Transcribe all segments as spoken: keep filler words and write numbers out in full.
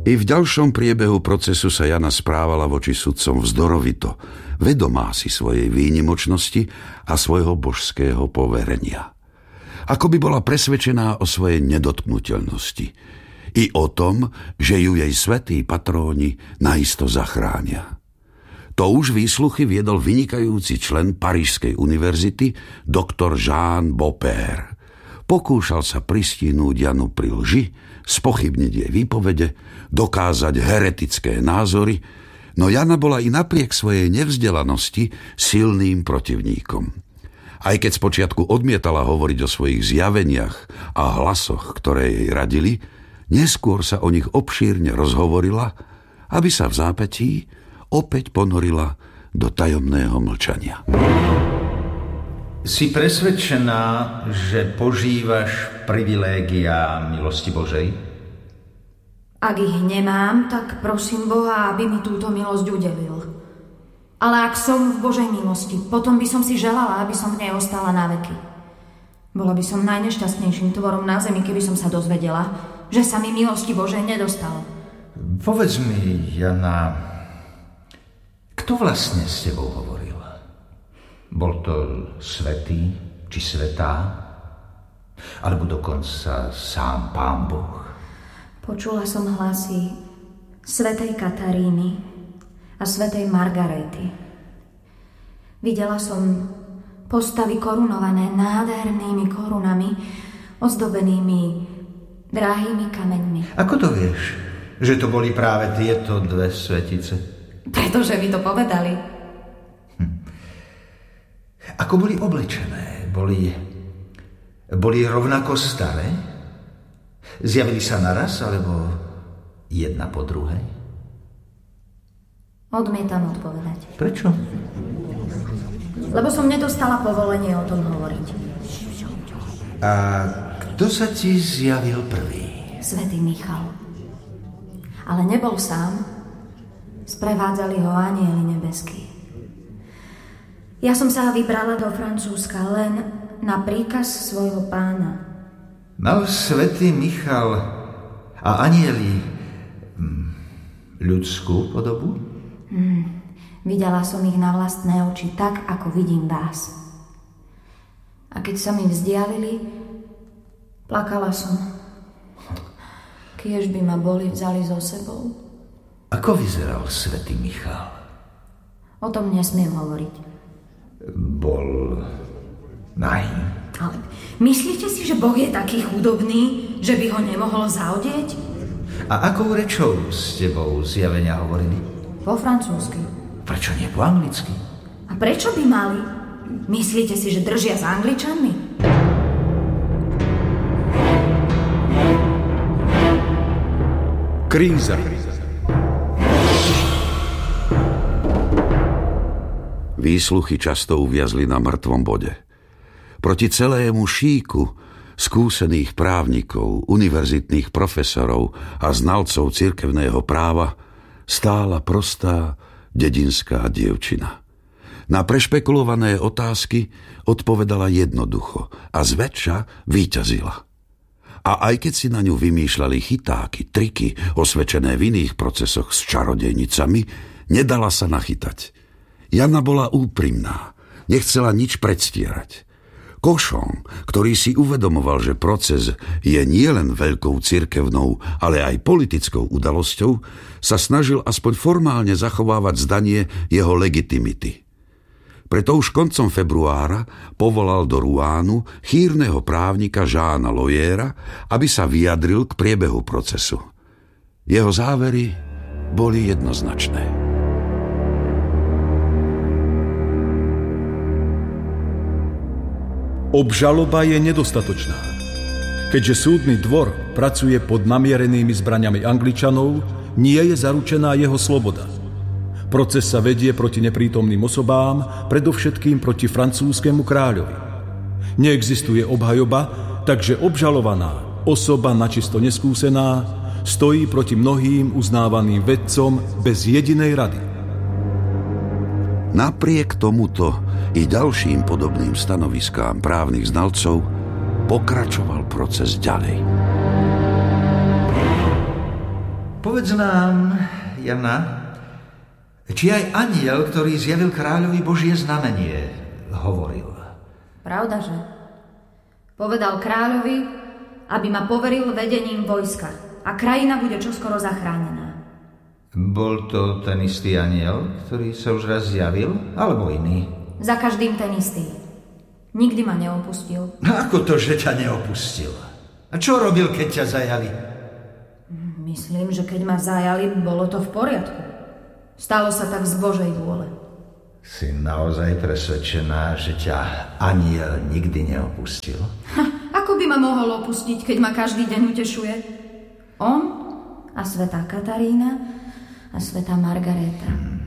I v ďalšom priebehu procesu sa Jana správala voči sudcom vzdorovito, vedomá si svojej výnimočnosti a svojho božského poverenia. Ako by bola presvedčená o svojej nedotknuteľnosti i o tom, že ju jej svätí patróni naisto zachránia. To už výsluchy viedol vynikajúci člen Parížskej univerzity, doktor Jean Beaupère. Pokúšal sa pristihnúť Janu pri lži, spochybniť jej výpovede, dokázať heretické názory, no Jana bola i napriek svojej nevzdelanosti silným protivníkom. Aj keď spočiatku odmietala hovoriť o svojich zjaveniach a hlasoch, ktoré jej radili, neskôr sa o nich obšírne rozhovorila, aby sa v zápätí opäť ponorila do tajomného mlčania. Si presvedčená, že požívaš privilégia milosti Božej? Ak ich nemám, tak prosím Boha, aby mi túto milosť udelil. Ale ak som v Božej milosti, potom by som si želala, aby som v nej ostala na veky. Bola by som najnešťastnejším tvorom na zemi, keby som sa dozvedela, že sa mi milosti Božej nedostalo. Povedz mi, Jana, kto vlastne s tebou hovoril? Bol to svätý či svätá? Alebo dokonca sám Pán Boh? Počula som hlasy svätej Kataríny a svätej Margarety. Videla som postavy korunované nádhernými korunami, ozdobenými drahými kameňmi. Ako to vieš, že to boli práve tieto dve svetice? Pretože mi to povedali. Hm. Ako boli oblečené? Boli, boli rovnako staré? Zjavili sa naraz, alebo jedna po druhej? Odmietam odpovedať. Prečo? Lebo som nedostala povolenie o tom hovoriť. A kto sa ti zjavil prvý? Svätý Michal. Ale nebol sám. Sprevádzali ho anjeli nebeskí. Ja som sa vybrala do Francúzska len na príkaz svojho pána. Mal svätý Michal a anjeli ľudskú podobu? Hmm. Videla som ich na vlastné oči, tak ako vidím vás. A keď sa mi vzdialili, plakala som. Kiež by ma boli vzali so sebou. Ako vyzeral svätý Michal? O tom nesmiem hovoriť. Bol nahý. Ale myslíte si, že Boh je taký chudobný, že by ho nemohol zaodieť? A akou rečou s tebou zjavenia hovorili? Po francúzsky. Prečo nie po anglicky? A prečo by mali? Myslíte si, že držia s Angličanmi? Kríza. Výsluchy často uviazli na mŕtvom bode. Proti celému šíku skúsených právnikov, univerzitných profesorov a znalcov cirkevného práva stála prostá dedinská dievčina. Na prešpekulované otázky odpovedala jednoducho a zväčša víťazila. A aj keď si na ňu vymýšľali chytáky, triky, osvedčené v iných procesoch s čarodejnicami, nedala sa nachytať. Jana bola úprimná, nechcela nič predstierať. Košom, ktorý si uvedomoval, že proces je nielen veľkou cirkevnou, ale aj politickou udalosťou, sa snažil aspoň formálne zachovávať zdanie jeho legitimity. Preto už koncom februára povolal do Ruánu chýrneho právnika Jeana Loyera, aby sa vyjadril k priebehu procesu. Jeho závery boli jednoznačné. Obžaloba je nedostatočná. Keďže súdny dvor pracuje pod namierenými zbraňami Angličanov, nie je zaručená jeho sloboda. Proces sa vedie proti neprítomným osobám, predovšetkým proti francúzskému kráľovi. Neexistuje obhajoba, takže obžalovaná osoba načisto neskúsená stojí proti mnohým uznávaným vedcom bez jedinej rady. Napriek tomuto i ďalším podobným stanoviskám právnych znalcov pokračoval proces ďalej. Povedz nám, Jana, či aj anjel, ktorý zjavil kráľovi Božie znamenie, hovoril. Pravdaže. Povedal kráľovi, aby ma poveril vedením vojska a krajina bude čoskoro zachránená. Bol to ten istý anjel, ktorý sa už raz zjavil, alebo iný? Za každým ten istý. Nikdy ma neopustil. No ako to, že ťa neopustil? A čo robil, keď ťa zajali? Myslím, že keď ma zajali, bolo to v poriadku. Stalo sa tak z Božej vôle. Si naozaj presvedčená, že ťa anjel nikdy neopustil? Ha, ako by ma mohol opustiť, keď ma každý deň utešuje? On a svätá Katarína a svätá Margaréta. Hmm.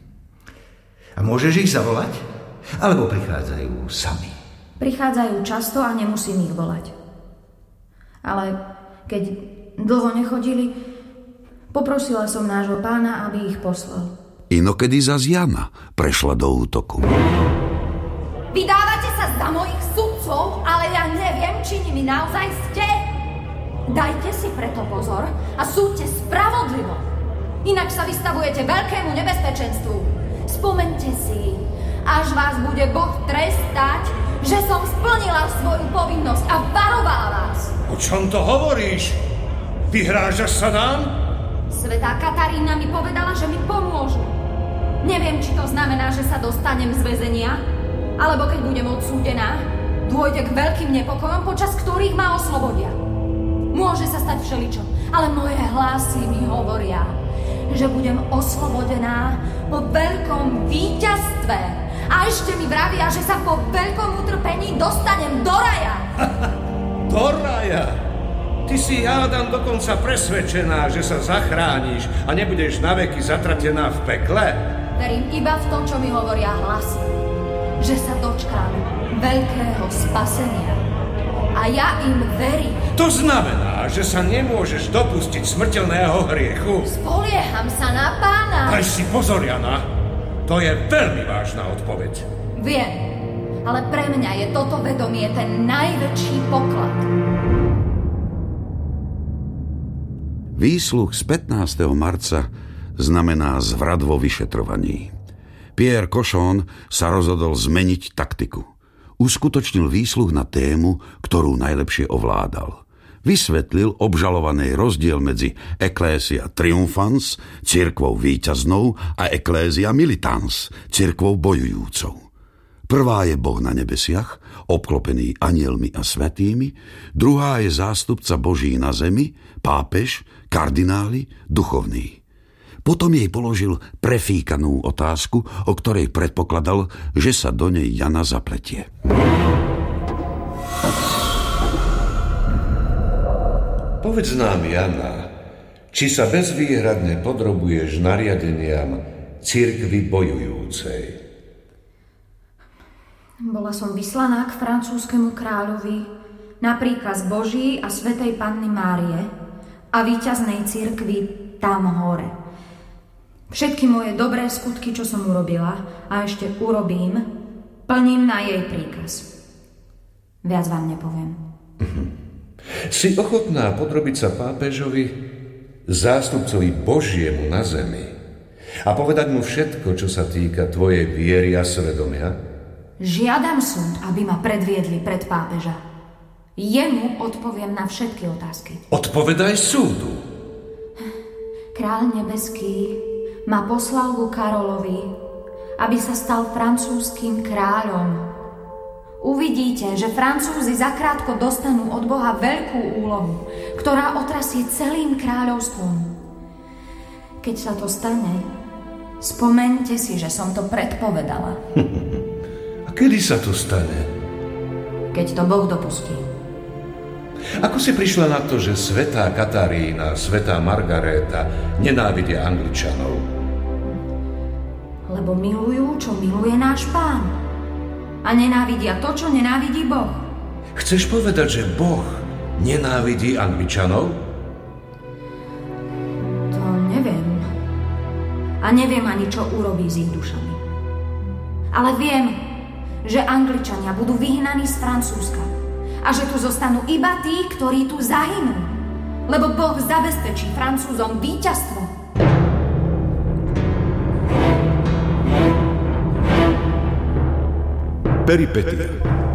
A môžeš ich zavolať? Alebo prichádzajú sami? Prichádzajú často a nemusím ich volať. Ale keď dlho nechodili, poprosila som nášho pána, aby ich poslal. Inokedy zas Jana prešla do útoku. Vydávate sa za mojich sudcov, ale ja neviem, či nimi naozaj ste. Dajte si preto pozor a súďte spravodlivo. Inak sa vystavujete veľkému nebezpečenstvu. Spomente si, až vás bude Boh trestať, že som splnila svoju povinnosť a varovala vás. O čom to hovoríš? Vyhrážaš sa nám? Svätá Katarína mi povedala, že mi pomôžu. Neviem, či to znamená, že sa dostanem z väzenia, alebo keď budem odsúdená, dôjde k veľkým nepokojom, počas ktorých ma oslobodia. Môže sa stať všeličo, ale moje hlasy mi hovoria, že budem oslobodená po veľkom víťazstve. A ešte mi vravia, že sa po veľkom utrpení dostanem do raja. Do raja? Ty si, hádam, dokonca presvedčená, že sa zachrániš a nebudeš naveky zatratená v pekle? Verím iba v to, čo mi hovoria hlasy. Že sa dočkám veľkého spasenia. A ja im verím. To znamená, že sa nemôžeš dopustiť smrteľného hriechu? Spolieham sa na pána. Daj si pozor, Jana. To je veľmi vážna odpoveď. Viem, ale pre mňa je toto vedomie ten najväčší poklad. Výsluh z pätnásteho marca znamená zvrat vo vyšetrovaní. Pierre Cochon sa rozhodol zmeniť taktiku. Uskutočnil výsluh na tému, ktorú najlepšie ovládal. Vysvetlil obžalovanej rozdiel medzi Ecclesia Triumphans, cirkvou víťaznou, a Ecclesia Militans, cirkvou bojujúcou. Prvá je Boh na nebesiach, obklopený anielmi a svätými, druhá je zástupca Boží na zemi, pápež, kardináli, duchovní. Potom jej položil prefíkanú otázku, o ktorej predpokladal, že sa do nej Jana zapletie. Povedz nám, Jana, či sa bezvýhradne podrobuješ nariadeniam cirkvi bojujúcej? Bola som vyslaná k francúzskému kráľovi na príkaz Boží a svätej Panny Márie a víťaznej cirkvi tam hore. Všetky moje dobré skutky, čo som urobila a ešte urobím, plním na jej príkaz. Viac vám nepoviem. Uh-huh. Si ochotná podrobiť sa pápežovi, zástupcovi Božiemu na zemi, a povedať mu všetko, čo sa týka tvojej viery a svedomia? Žiadam súd, aby ma predviedli pred pápeža. Jemu odpoviem na všetky otázky. Odpovedaj súdu. Kráľ nebeský ma poslal ku Karolovi, aby sa stal francúzským kráľom. Uvidíte, že Francúzi zakrátko dostanú od Boha veľkú úlohu, ktorá otrasie celým kráľovstvom. Keď sa to stane, spomeňte si, že som to predpovedala. A kedy sa to stane? Keď to Boh dopustí. Ako si prišla na to, že svätá Katarína a svätá Margaréta nenávidia Angličanov? Lebo milujú, čo miluje náš Pán. A nenávidia to, čo nenávidí Boh. Chceš povedať, že Boh nenávidí Angličanov? To neviem. A neviem ani, čo urobí s ich dušami. Ale viem, že Angličania budú vyhnaní z Francúzska a že tu zostanú iba tí, ktorí tu zahynú. lebo Boh zabezpečí Francúzom víťazstvo. Peripetia.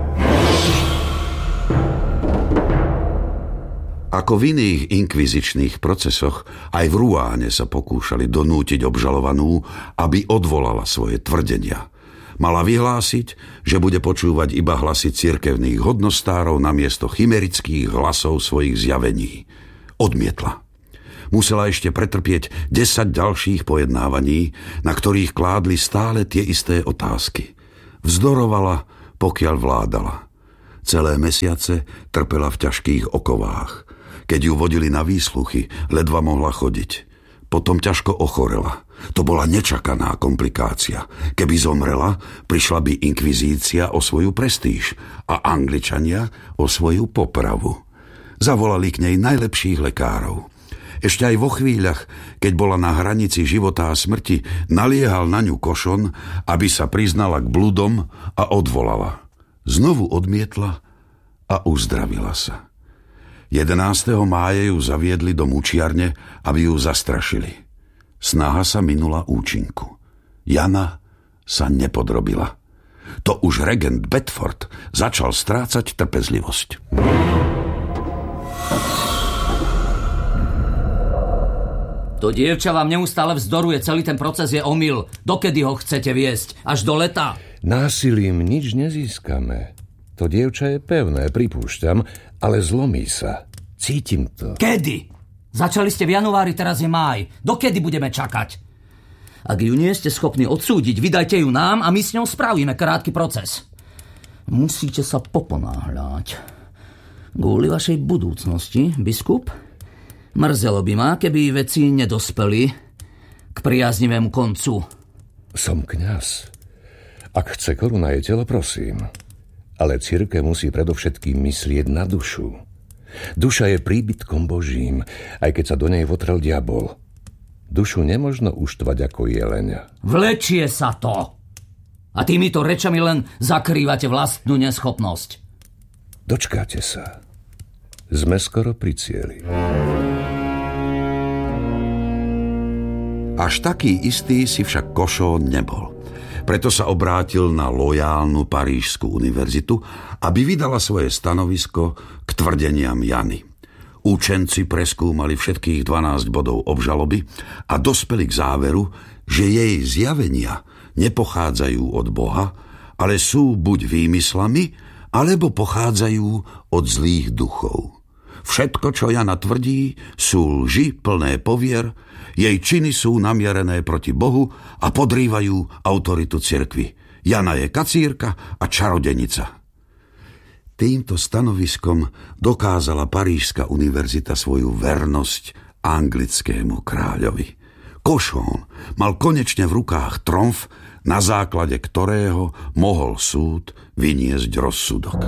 Ako v iných inkvizičných procesoch, aj v Ruáne sa pokúšali donútiť obžalovanú, aby odvolala svoje tvrdenia. Mala vyhlásiť, že bude počúvať iba hlasy cirkevných hodnostárov namiesto chimerických hlasov svojich zjavení. Odmietla. Musela ešte pretrpieť desať ďalších pojednávaní, na ktorých kládli stále tie isté otázky. Vzdorovala, pokiaľ vládala. Celé mesiace trpela v ťažkých okovách. Keď ju vodili na výsluchy, ledva mohla chodiť. Potom ťažko ochorela. To bola nečakaná komplikácia. Keby zomrela, prišla by inkvizícia o svoju prestíž a Angličania o svoju popravu. Zavolali k nej najlepších lekárov. Ešte aj vo chvíľach, keď bola na hranici života a smrti, naliehal na ňu Košon, aby sa priznala k bludom a odvolala. Znovu odmietla a uzdravila sa. jedenásteho mája ju zaviedli do mučiarne, aby ju zastrašili. Snaha sa minula účinku. Jana sa nepodrobila. To už regent Bedford začal strácať trpezlivosť. To dievča vám neustále vzdoruje, celý ten proces je omyl. Dokedy ho chcete viesť? Až do leta? Násilím nič nezískame. To dievča je pevné, pripúšťam, ale zlomí sa. Cítim to. Kedy? Začali ste v januári, teraz je máj. Dokedy budeme čakať? Ak ju nie ste schopní odsúdiť, vydajte ju nám a my s ňou spravíme krátky proces. Musíte sa poponáhľať. Kvôli vašej budúcnosti, biskup? Mrzelo by ma, keby veci nedospeli k priaznivému koncu. Som kňaz. Ak chce koruna jej telo, prosím. Ale cirkev musí predovšetkým myslieť na dušu. Duša je príbytkom Božím, aj keď sa do nej votrel diabol. Dušu nemožno uštvať ako jeleňa. Vlečie sa to. A týmito rečami len zakrývate vlastnú neschopnosť. Dočkáte sa. Sme skoro pri cieli. Až taký istý si však Košón nebol. Preto sa obrátil na lojálnu Parížskú univerzitu, aby vydala svoje stanovisko k tvrdeniam Jany. Učenci preskúmali všetkých dvanásť bodov obžaloby a dospeli k záveru, že jej zjavenia nepochádzajú od Boha, ale sú buď výmyslami, alebo pochádzajú od zlých duchov. Všetko, čo Jana tvrdí, sú lži plné povier, jej činy sú namierené proti Bohu a podrývajú autoritu cirkvi. Jana je kacírka a čarodenica. Týmto stanoviskom dokázala Parížska univerzita svoju vernosť anglickému kráľovi. Košón mal konečne v rukách tromf, na základe ktorého mohol súd vyniesť rozsudok.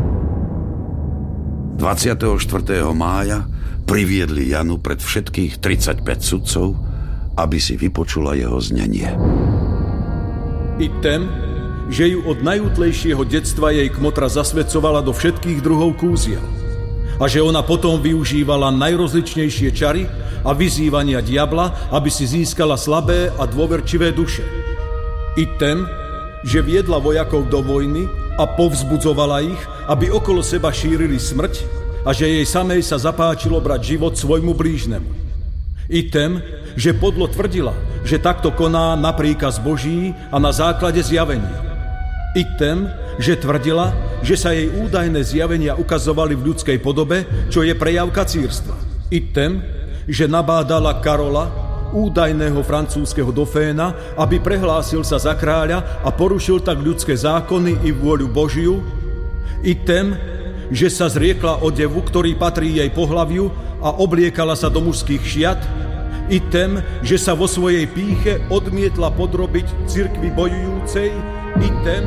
dvadsiateho štvrtého mája priviedli Janu pred všetkých tridsaťpäť sudcov, aby si vypočula jeho znenie. I ten, že ju od najútlejšieho detstva jej kmotra zasvedcovala do všetkých druhov kúziel a že ona potom využívala najrozličnejšie čary a vyzývania diabla, aby si získala slabé a dôverčivé duše. I ten, že viedla vojakov do vojny a povzbudzovala ich, aby okolo seba šírili smrť a že jej samej sa zapáčilo brať život svojmu blížnemu. I ten, že podlo tvrdila, že takto koná na príkaz Boží a na základe zjavenia. I ten, že tvrdila, že sa jej údajné zjavenia ukazovali v ľudskej podobe, čo je prejav kacírstva. I ten, že nabádala Karola, údajného francúzskeho doféna, aby prehlásil sa za kráľa a porušil tak ľudské zákony i vôľu Božiu. I ten, že sa zriekla odevu, ktorý patrí jej pohlaviu a obliekala sa do mužských šiat. I ten, že sa vo svojej pýche odmietla podrobiť cirkvi bojujúcej. I ten,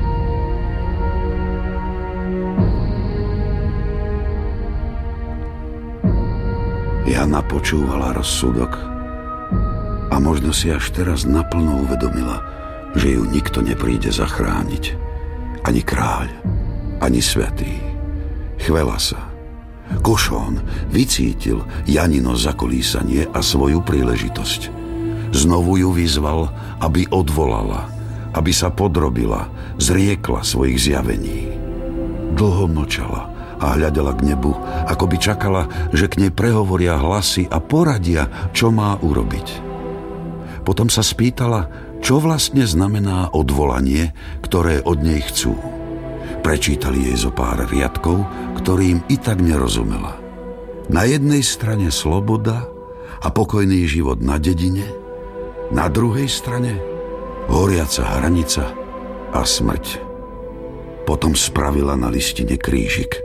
Jana počúvala rozsudok a možno si až teraz naplno uvedomila, že ju nikto nepríde zachrániť. Ani kráľ, ani svätý. Chvela sa. Košón vycítil Janino zakolísanie a svoju príležitosť. Znovu ju vyzval, aby odvolala, aby sa podrobila, zriekla svojich zjavení. Dlho mlčala a hľadela k nebu, ako by čakala, že k nej prehovoria hlasy a poradia, čo má urobiť. Potom sa spýtala, čo vlastne znamená odvolanie, ktoré od nej chcú. Prečítali jej zo pár riadkov, ktorým i tak nerozumela. Na jednej strane sloboda a pokojný život na dedine, na druhej strane horiaca hranica a smrť. Potom spravila na listine krížik.